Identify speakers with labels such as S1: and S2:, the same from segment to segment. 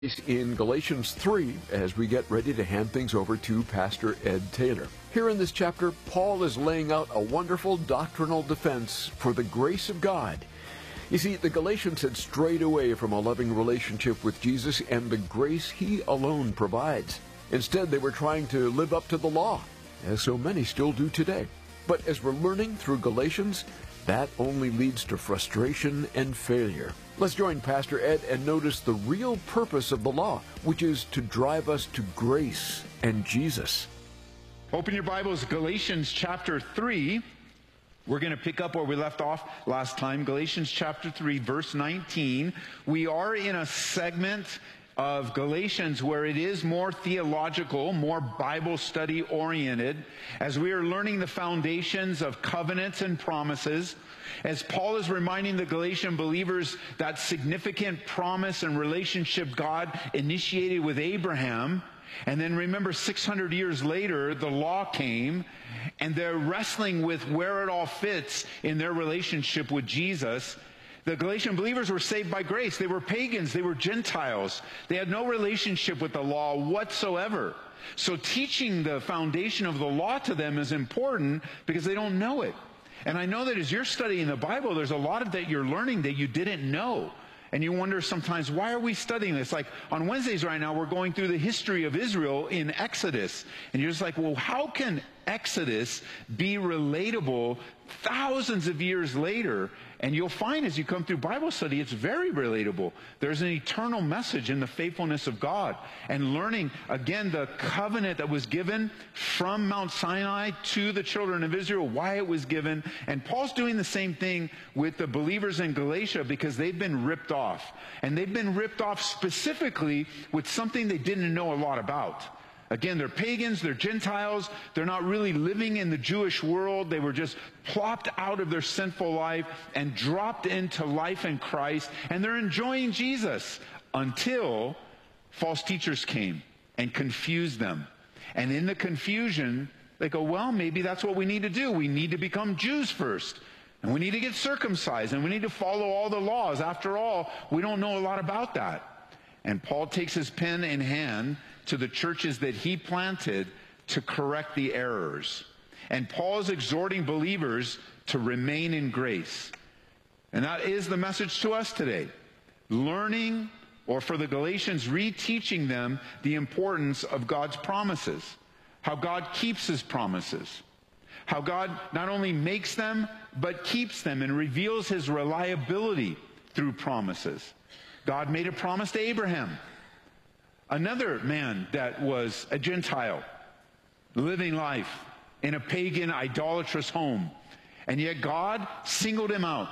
S1: In Galatians 3 as we get ready to hand things over to Pastor Ed Taylor. Here in this chapter, Paul is laying out a wonderful doctrinal defense for the grace of God. You see, the Galatians had strayed away from a loving relationship with Jesus and the grace he alone provides. Instead, they were trying to live up to the law, as so many still do today. But as we're learning through Galatians, that only leads to frustration and failure. Let's join Pastor Ed and notice the real purpose of the law, which is to drive us to grace and Jesus.
S2: Open your Bibles, Galatians chapter 3. We're going to pick up where we left off last time. Galatians chapter 3, verse 19. We are in a segment of Galatians where it is more theological, more Bible study oriented, as we are learning the foundations of covenants and promises, as Paul is reminding the Galatian believers that significant promise and relationship God initiated with Abraham. And then remember, 600 years later, the law came, and they're wrestling with where it all fits in their relationship with Jesus. The Galatian believers were saved by grace. They were pagans. They were Gentiles. They had no relationship with the law whatsoever. So teaching the foundation of the law to them is important because they don't know it. And I know that as you're studying the Bible, there's a lot of that you're learning that you didn't know. And you wonder sometimes, why are we studying this? Like on Wednesdays right now, we're going through the history of Israel in Exodus. And you're just like, well, how can Exodus be relatable thousands of years later? And you'll find as you come through Bible study, it's very relatable. There's an eternal message in the faithfulness of God. And learning, again, the covenant that was given from Mount Sinai to the children of Israel, why it was given. And Paul's doing the same thing with the believers in Galatia because they've been ripped off. And they've been ripped off specifically with something they didn't know a lot about. Again, they're pagans, they're Gentiles, they're not really living in the Jewish world. They were just plopped out of their sinful life and dropped into life in Christ, and they're enjoying Jesus until false teachers came and confused them. And in the confusion, they go, well, maybe that's what we need to do. We need to become Jews first, and we need to get circumcised, and we need to follow all the laws. After all, we don't know a lot about that. And Paul takes his pen in hand to the churches that he planted to correct the errors. And Paul is exhorting believers to remain in grace. And that is the message to us today. Learning, or for the Galatians, reteaching them the importance of God's promises. How God keeps his promises. How God not only makes them, but keeps them and reveals his reliability through promises. God made a promise to Abraham, another man that was a Gentile, living life in a pagan, idolatrous home. And yet God singled him out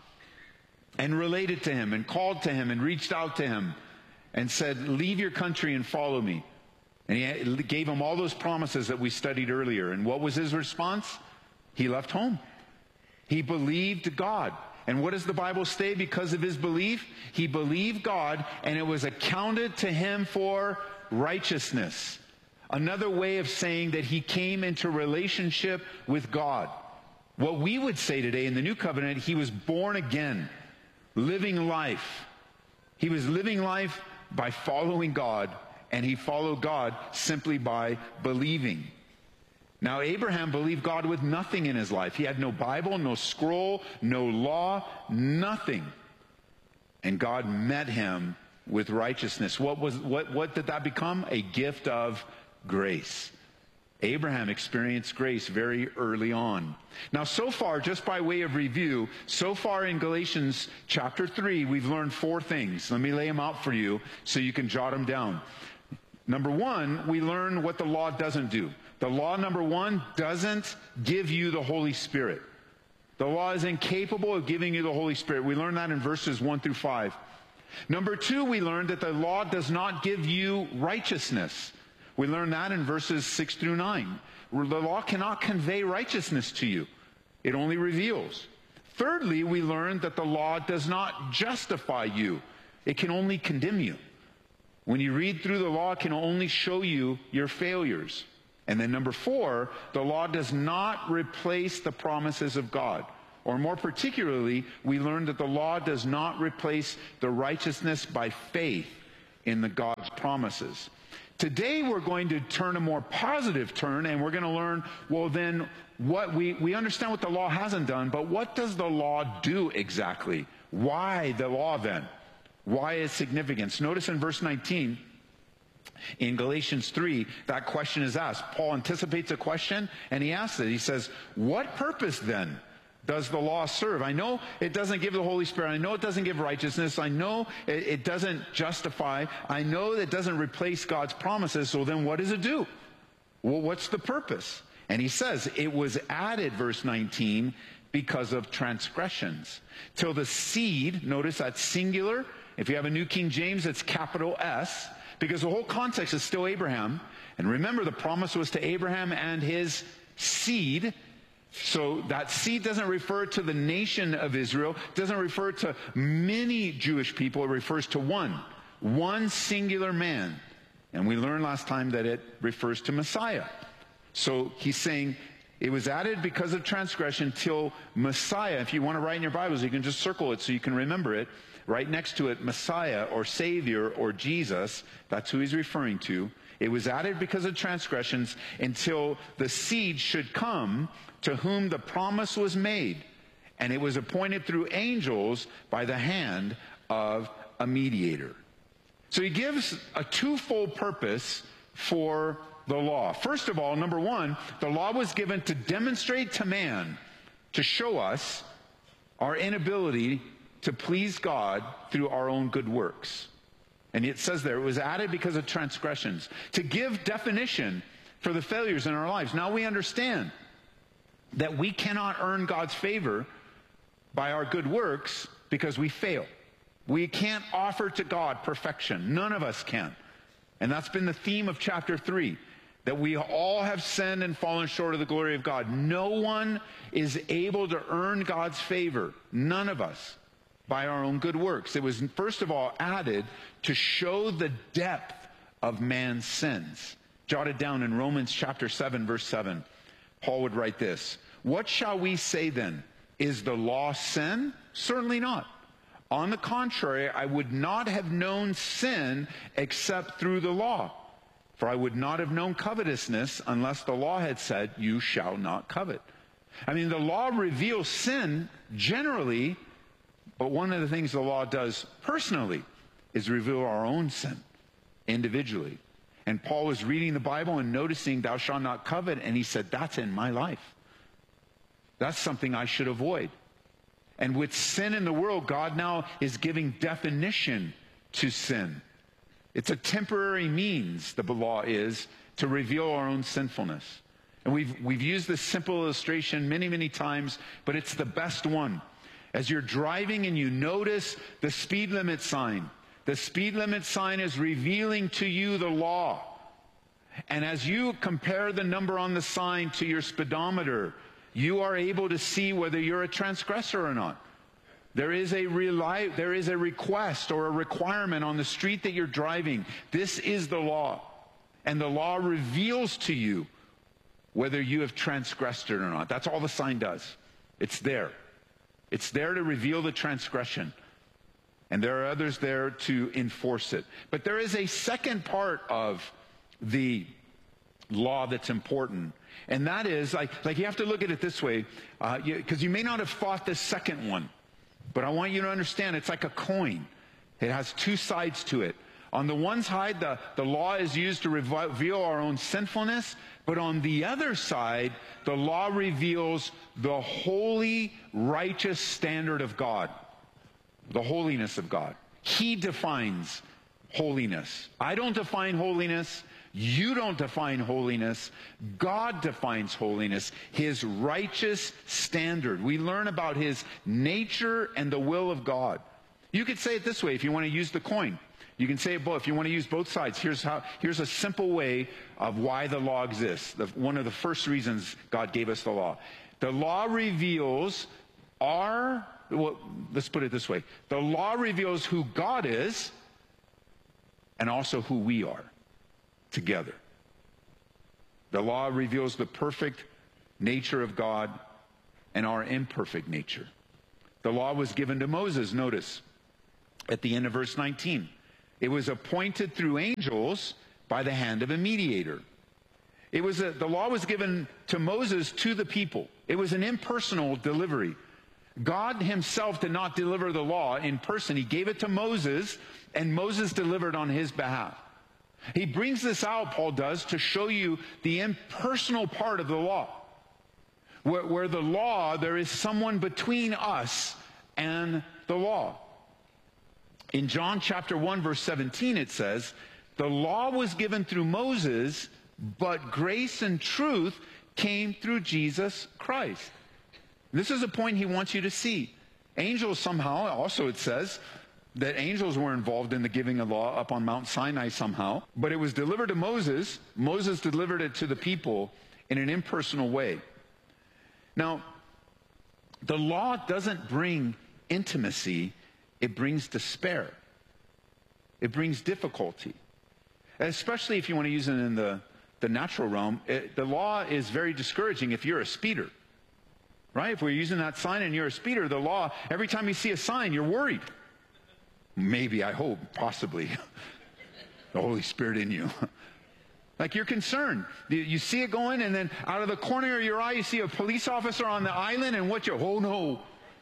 S2: and related to him and called to him and reached out to him and said, leave your country and follow me. And he gave him all those promises that we studied earlier. And what was his response? He left home. He believed God. And what does the Bible say because of his belief? He believed God, and it was accounted to him for righteousness. Another way of saying that he came into relationship with God. What we would say today in the New Covenant, he was born again, living life. He was living life by following God, and he followed God simply by believing. Now, Abraham believed God with nothing in his life. He had no Bible, no scroll, no law, nothing. And God met him with righteousness. What did that become? A gift of grace. Abraham experienced grace very early on. Now, so far, just by way of review, so far in Galatians chapter 3, we've learned 4 things. Let me lay them out for you so you can jot them down. Number 1, we learn what the law doesn't do. The law, number 1, doesn't give you the Holy Spirit. The law is incapable of giving you the Holy Spirit. We learn that in verses 1 through 5. Number 2, we learned that the law does not give you righteousness. We learn that in verses 6 through 9. The law cannot convey righteousness to you. It only reveals. Thirdly, we learned that the law does not justify you. It can only condemn you. When you read through the law, it can only show you your failures. And then number 4, the law does not replace the promises of God. Or more particularly, we learn that the law does not replace the righteousness by faith in the God's promises. Today we're going to turn a more positive turn, and we're going to learn, well then, what we understand what the law hasn't done, but what does the law do exactly? Why the law then? Why its significance? Notice in verse 19, in Galatians 3, that question is asked. Paul anticipates a question, and he asks it. He says, what purpose then does the law serve? I know it doesn't give the Holy Spirit. I know it doesn't give righteousness. I know it doesn't justify. I know it doesn't replace God's promises. So then what does it do? Well, what's the purpose? And he says, it was added, verse 19, because of transgressions. Till the seed, notice that's singular. If you have a New King James, it's capital S, because the whole context is still Abraham. And remember, the promise was to Abraham and his seed. So that seed doesn't refer to the nation of Israel, doesn't refer to many Jewish people, it refers to one singular man. And we learned last time that it refers to Messiah. So he's saying it was added because of transgression till Messiah. If you want to write in your Bibles, you can just circle it so you can remember it. Right next to it, Messiah or Savior or Jesus, that's who he's referring to. It was added because of transgressions until the seed should come to whom the promise was made. And it was appointed through angels by the hand of a mediator. So he gives a twofold purpose for the law. First of all, number one, the law was given to demonstrate to man, to show us our inability to please God through our own good works. And it says there, it was added because of transgressions, to give definition for the failures in our lives. Now we understand that we cannot earn God's favor by our good works because we fail. We can't offer to God perfection. None of us can. And that's been the theme of chapter 3, that we all have sinned and fallen short of the glory of God. No one is able to earn God's favor, none of us, by our own good works. It was first of all added to show the depth of man's sins. Jotted down in Romans chapter 7, verse 7, Paul would write this: what shall we say then? Is the law sin? Certainly not. On the contrary, I would not have known sin except through the law. For I would not have known covetousness unless the law had said, you shall not covet. I mean, the law reveals sin generally, but one of the things the law does personally is reveal our own sin individually. And Paul was reading the Bible and noticing, thou shalt not covet, and he said, that's in my life. That's something I should avoid. And with sin in the world, God now is giving definition to sin. It's a temporary means, the law is, to reveal our own sinfulness. And we've used this simple illustration many, many times, but it's the best one. As you're driving and you notice the speed limit sign, the speed limit sign is revealing to you the law. And as you compare the number on the sign to your speedometer, you are able to see whether you're a transgressor or not. There is a request or a requirement on the street that you're driving. This is the law. And the law reveals to you whether you have transgressed it or not. That's all the sign does. It's there. It's there to reveal the transgression. And there are others there to enforce it. But there is a second part of the law that's important. And that is, like you have to look at it this way, because you may not have thought this second one. But I want you to understand, it's like a coin. It has two sides to it. On the one side, the law is used to reveal our own sinfulness. But on the other side, the law reveals the holy, righteous standard of God. The holiness of God. He defines holiness. I don't define holiness. You don't define holiness. God defines holiness, his righteous standard. We learn about his nature and the will of God. You could say it this way if you want to use the coin. You can say it both. If you want to use both sides, here's a simple way of why the law exists. One of the first reasons God gave us the law. The law reveals let's put it this way. The law reveals who God is and also who we are. Together. The law reveals the perfect nature of God and our imperfect nature. The law was given to Moses, notice, at the end of verse 19. It was appointed through angels by the hand of a mediator. The law was given to Moses to the people. It was an impersonal delivery. God himself did not deliver the law in person. He gave it to Moses, and Moses delivered on his behalf. He brings this out, Paul does, to show you the impersonal part of the law. Where the law, there is someone between us and the law. In John chapter 1, verse 17, it says, the law was given through Moses, but grace and truth came through Jesus Christ. This is a point he wants you to see. Angels somehow, also it says, that angels were involved in the giving of law up on Mount Sinai somehow, but it was delivered to Moses. Moses delivered it to the people in an impersonal way. Now, the law doesn't bring intimacy, it brings despair. It brings difficulty. Especially if you want to use it in the natural realm, the law is very discouraging if you're a speeder. Right? If we're using that sign and you're a speeder, the law, every time you see a sign, you're worried. Maybe, I hope, possibly. The Holy Spirit in you. Like you're concerned. You see it going, and then out of the corner of your eye, you see a police officer on the island, and oh no.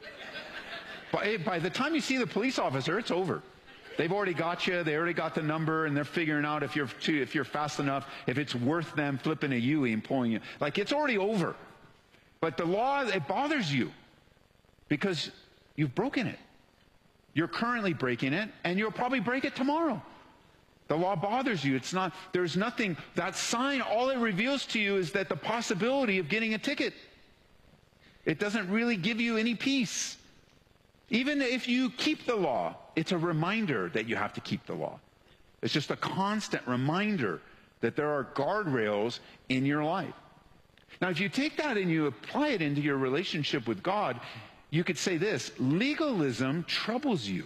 S2: By the time you see the police officer, it's over. They've already got you. They already got the number, and they're figuring out if you're fast enough, if it's worth them flipping a U-ey and pulling you. Like it's already over. But the law, it bothers you because you've broken it. You're currently breaking it, and you'll probably break it tomorrow. The law bothers you. There's nothing, that sign, all it reveals to you is that the possibility of getting a ticket. It doesn't really give you any peace. Even if you keep the law, it's a reminder that you have to keep the law. It's just a constant reminder that there are guardrails in your life. Now, if you take that and you apply it into your relationship with God, you could say this: legalism troubles you.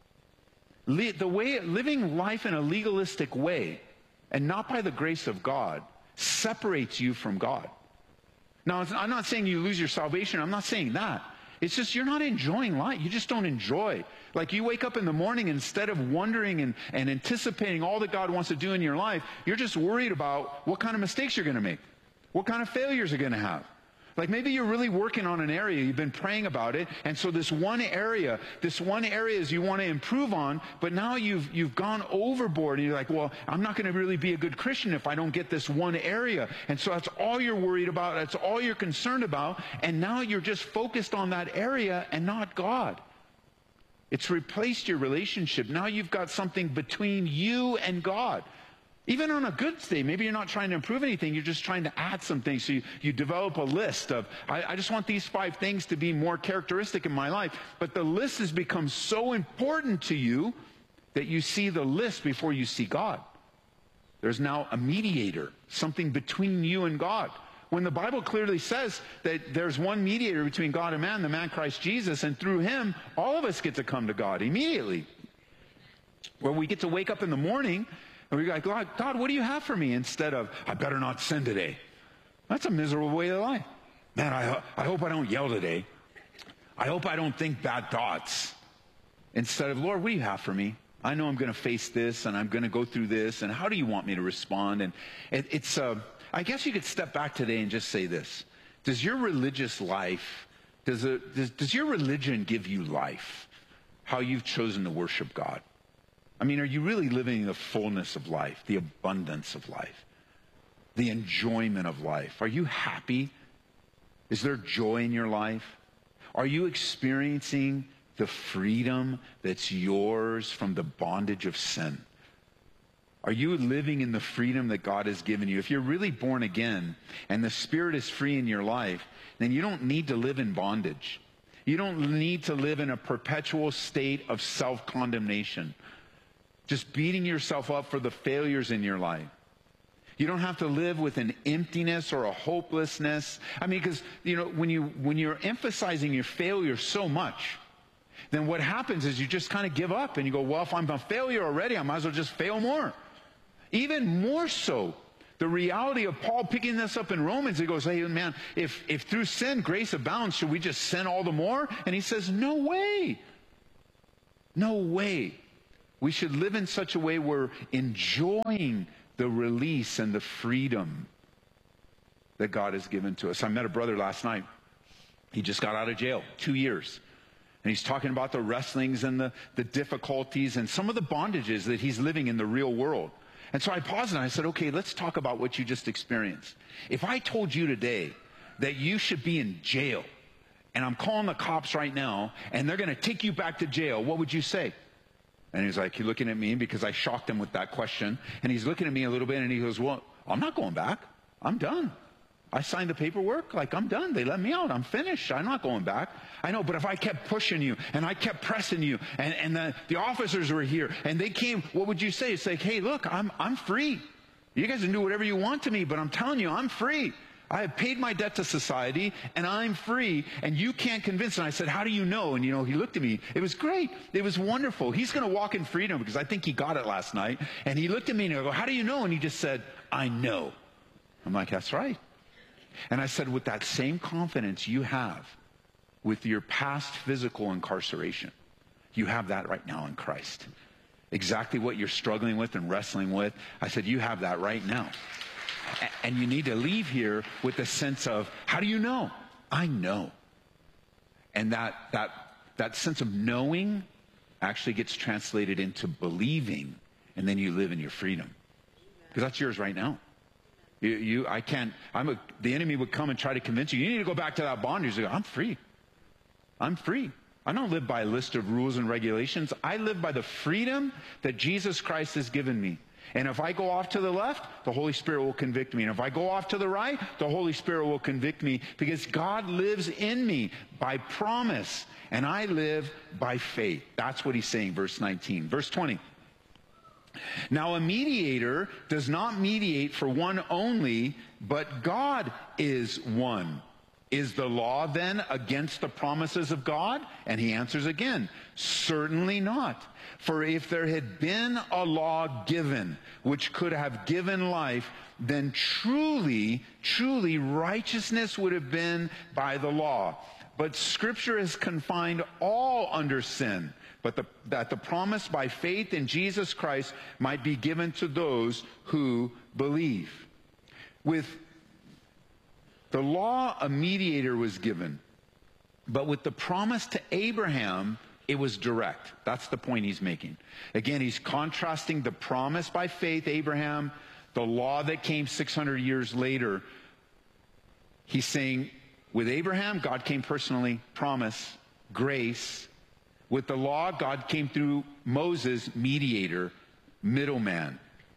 S2: Living life in a legalistic way and not by the grace of God separates you from God. Now, I'm not saying you lose your salvation. I'm not saying that. It's just you're not enjoying life. You just don't enjoy. Like you wake up in the morning, instead of wondering and anticipating all that God wants to do in your life, you're just worried about what kind of mistakes you're going to make. What kind of failures you're going to have. Like maybe you're really working on an area, you've been praying about it, and so this one area is you want to improve on, but now you've gone overboard, and you're like, well, I'm not going to really be a good Christian if I don't get this one area. And so that's all you're worried about, that's all you're concerned about, and now you're just focused on that area and not God. It's replaced your relationship. Now you've got something between you and God. Even on a good day, maybe you're not trying to improve anything, you're just trying to add some things. So you develop a list of, I just want these 5 things to be more characteristic in my life. But the list has become so important to you that you see the list before you see God. There's now a mediator, something between you and God. When the Bible clearly says that there's one mediator between God and man, the man Christ Jesus, and through him, all of us get to come to God immediately. Where we get to wake up in the morning and we're like, God, what do you have for me? Instead of, I better not sin today. That's a miserable way of life. Man, I hope I don't yell today. I hope I don't think bad thoughts. Instead of, Lord, what do you have for me? I know I'm going to face this, and I'm going to go through this, and how do you want me to respond? And I guess you could step back today and just say this. Does your religious life, does your religion give you life? How you've chosen to worship God? I mean, are you really living the fullness of life, the abundance of life, the enjoyment of life? Are you happy? Is there joy in your life? Are you experiencing the freedom that's yours from the bondage of sin? Are you living in the freedom that God has given you? If you're really born again and the Spirit is free in your life, then you don't need to live in bondage. You don't need to live in a perpetual state of self-condemnation, just beating yourself up for the failures in your life. You don't have to live with an emptiness or a hopelessness. I mean, because, when you're emphasizing your failure so much, then what happens is you just kind of give up and you go, well, if I'm a failure already, I might as well just fail more. Even more so, the reality of Paul picking this up in Romans, he goes, hey, man, if through sin grace abounds, should we just sin all the more? And he says, no way. No way. We should live in such a way we're enjoying the release and the freedom that God has given to us. I met a brother last night. He just got out of jail, 2 years. And he's talking about the wrestlings and the difficulties and some of the bondages that he's living in the real world. And so I paused and I said, okay, let's talk about what you just experienced. If I told you today that you should be in jail, and I'm calling the cops right now, and they're going to take you back to jail, what would you say? And he's like, he's looking at me because I shocked him with that question. And he's looking at me a little bit and he goes, well, I'm not going back. I'm done. I signed the paperwork, like I'm done. They let me out. I'm finished. I'm not going back. I know, but if I kept pushing you and I kept pressing you and the officers were here and they came, what would you say? It's like, hey, look, I'm free. You guys can do whatever you want to me, but I'm telling you, I'm free. I have paid my debt to society, and I'm free, and you can't convince. And I said, how do you know? And, he looked at me. It was great. It was wonderful. He's going to walk in freedom because I think he got it last night. And he looked at me, and I go, how do you know? And he just said, I know. I'm like, that's right. And I said, with that same confidence you have with your past physical incarceration, you have that right now in Christ. Exactly what you're struggling with and wrestling with, I said, you have that right now. And you need to leave here with a sense of, how do you know? I know. And that sense of knowing actually gets translated into believing, and then you live in your freedom. Because that's yours right now. The enemy would come and try to convince you, you need to go back to that bondage. You go, I'm free. I'm free. I don't live by a list of rules and regulations. I live by the freedom that Jesus Christ has given me. And if I go off to the left, the Holy Spirit will convict me. And if I go off to the right, the Holy Spirit will convict me, because God lives in me by promise, and I live by faith. That's what he's saying, verse 19. Verse 20. Now a mediator does not mediate for one only, but God is one. Is the law then against the promises of God? And he answers again, certainly not. For if there had been a law given which could have given life, then truly righteousness would have been by the law. But Scripture has confined all under sin, but that the promise by faith in Jesus Christ might be given to those who believe. With the law, a mediator was given, but with the promise to Abraham, it was direct. That's the point he's making. Again, he's contrasting the promise by faith, Abraham, the law that came 600 years later. He's saying, with Abraham, God came personally, promise, grace. With the law, God came through Moses, mediator, middleman.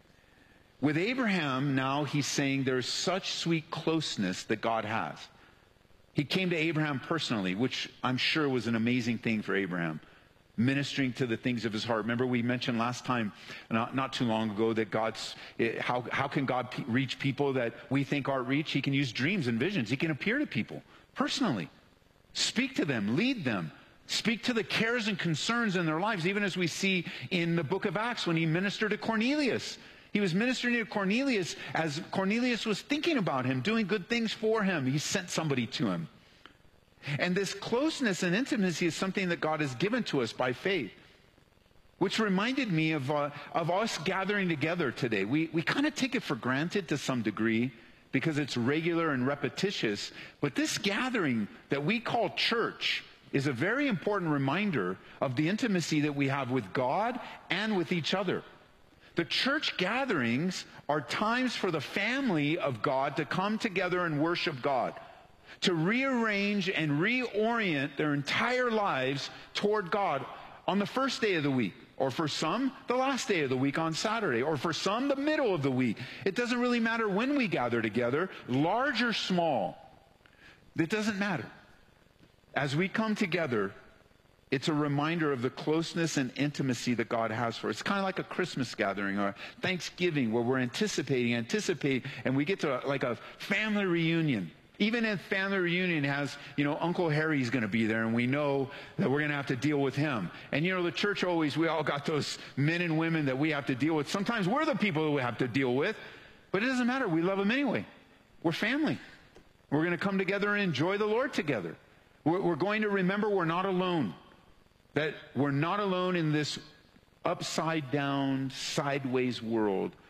S2: With Abraham, now he's saying there's such sweet closeness that God has. He came to Abraham personally, which I'm sure was an amazing thing for Abraham, ministering to the things of his heart. Remember, we mentioned last time, not too long ago, that how can God reach people that we think aren't reached? He can use dreams and visions. He can appear to people personally, speak to them, lead them, speak to the cares and concerns in their lives, even as we see in the book of Acts when he ministered to Cornelius. He was ministering to Cornelius as Cornelius was thinking about him, doing good things for him. He sent somebody to him. And this closeness and intimacy is something that God has given to us by faith, which reminded me of us gathering together today. We kind of take it for granted to some degree because it's regular and repetitious. But this gathering that we call church is a very important reminder of the intimacy that we have with God and with each other. The church gatherings are times for the family of God to come together and worship God, to rearrange and reorient their entire lives toward God on the first day of the week, or for some, the last day of the week on Saturday, or for some, the middle of the week. It doesn't really matter when we gather together, large or small. It doesn't matter. As we come together, it's a reminder of the closeness and intimacy that God has for us. It's kind of like a Christmas gathering or Thanksgiving where we're anticipating, and we get to like a family reunion. Even if family reunion has, Uncle Harry's going to be there, and we know that we're going to have to deal with him. And, the church we all got those men and women that we have to deal with. Sometimes we're the people that we have to deal with, but it doesn't matter. We love them anyway. We're family. We're going to come together and enjoy the Lord together. We're going to remember we're not alone. That we're not alone in this upside down, sideways world